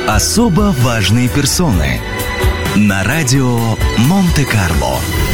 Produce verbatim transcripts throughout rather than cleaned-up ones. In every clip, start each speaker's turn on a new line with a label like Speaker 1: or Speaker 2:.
Speaker 1: Особо важные персоны на радио Монте-Карло.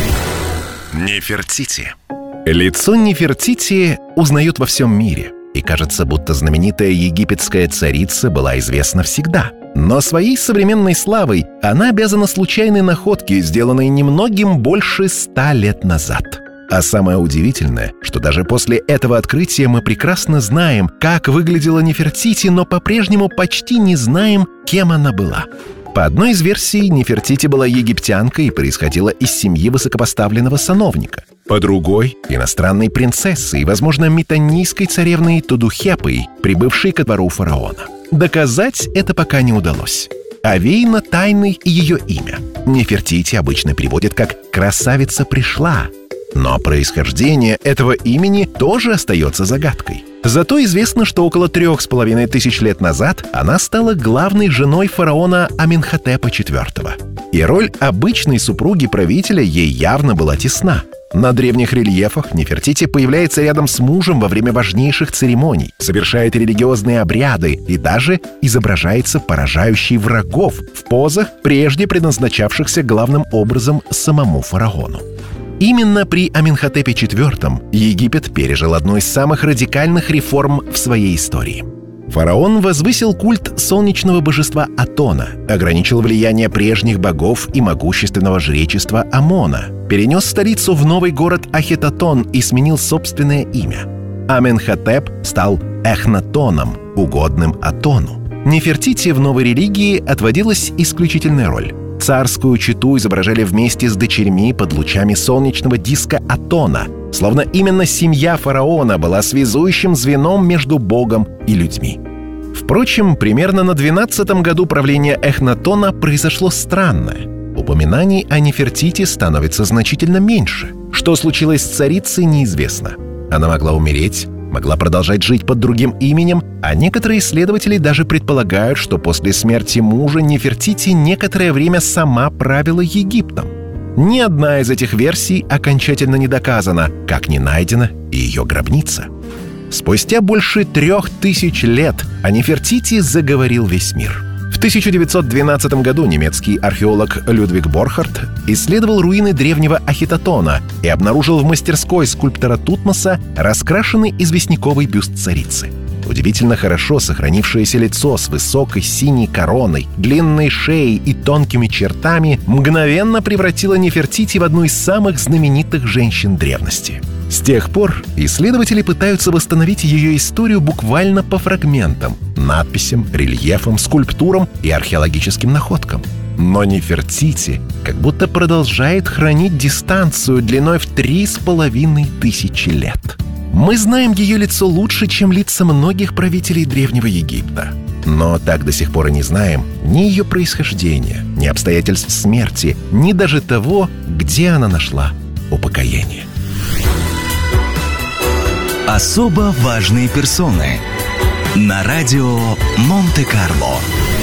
Speaker 2: Нефертити. Лицо Нефертити узнают во всем мире. И кажется, будто знаменитая египетская царица была известна всегда. Но своей современной славой она обязана случайной находке, сделанной немногим больше ста лет назад. А самое удивительное, что даже после этого открытия мы прекрасно знаем, как выглядела Нефертити, но по-прежнему почти не знаем, кем она была. По одной из версий, Нефертити была египтянкой и происходила из семьи высокопоставленного сановника. По другой – иностранной принцессой, возможно, метанийской царевной Тудухепой, прибывшей ко двору фараона. Доказать это пока не удалось. Овеяно тайной ее имя. Нефертити обычно переводят как «красавица пришла». Но происхождение этого имени тоже остается загадкой. Зато известно, что около трех с половиной тысяч лет назад она стала главной женой фараона Аменхотепа четвёртого. И роль обычной супруги правителя ей явно была тесна. На древних рельефах Нефертити появляется рядом с мужем во время важнейших церемоний, совершает религиозные обряды и даже изображается поражающей врагов в позах, прежде предназначавшихся главным образом самому фараону. Именно при Аменхотепе четвёртом Египет пережил одну из самых радикальных реформ в своей истории. Фараон возвысил культ солнечного божества Атона, ограничил влияние прежних богов и могущественного жречества Амона, перенес столицу в новый город Ахетатон и сменил собственное имя. Аменхотеп стал Эхнатоном, угодным Атону. Нефертити в новой религии отводилась исключительная роль. Царскую чету изображали вместе с дочерьми под лучами солнечного диска Атона, словно именно семья фараона была связующим звеном между Богом и людьми. Впрочем, примерно на двенадцатом году правления Эхнатона произошло странное. Упоминаний о Нефертити становится значительно меньше. Что случилось с царицей, неизвестно. Она могла умереть, могла продолжать жить под другим именем, а некоторые исследователи даже предполагают, что после смерти мужа Нефертити некоторое время сама правила Египтом. Ни одна из этих версий окончательно не доказана, как не найдена и ее гробница. Спустя больше трех тысяч лет о Нефертити заговорил весь мир. В тысяча девятьсот двенадцатом году немецкий археолог Людвиг Борхард исследовал руины древнего Ахетатона и обнаружил в мастерской скульптора Тутмоса раскрашенный известняковый бюст царицы. Удивительно хорошо сохранившееся лицо с высокой синей короной, длинной шеей и тонкими чертами мгновенно превратило Нефертити в одну из самых знаменитых женщин древности. С тех пор исследователи пытаются восстановить ее историю буквально по фрагментам, надписям, рельефам, скульптурам и археологическим находкам. Но Нефертити как будто продолжает хранить дистанцию длиной в три с половиной тысячи лет. Мы знаем ее лицо лучше, чем лица многих правителей Древнего Египта. Но так до сих пор и не знаем ни ее происхождения, ни обстоятельств смерти, ни даже того, где она нашла упокоение.
Speaker 1: Особо важные персоны на радио Монте-Карло.